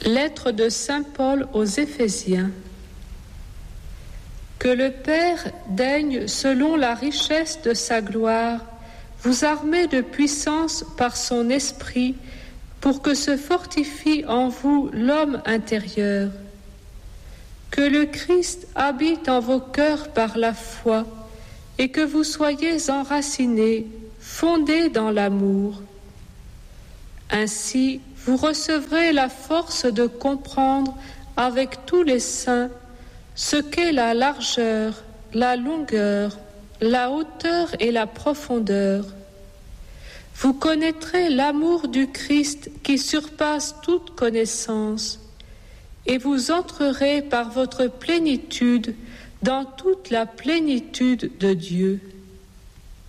Lettre de Saint Paul aux Éphésiens. Que le Père daigne, selon la richesse de sa gloire, vous armer de puissance par son esprit, pour que se fortifie en vous l'homme intérieur. Que le Christ habite en vos cœurs par la foi, et que vous soyez enracinés, fondés dans l'amour. Ainsi, vous recevrez la force de comprendre avec tous les saints ce qu'est la largeur, la longueur, la hauteur et la profondeur. Vous connaîtrez l'amour du Christ qui surpasse toute connaissance, et vous entrerez par votre plénitude dans toute la plénitude de Dieu.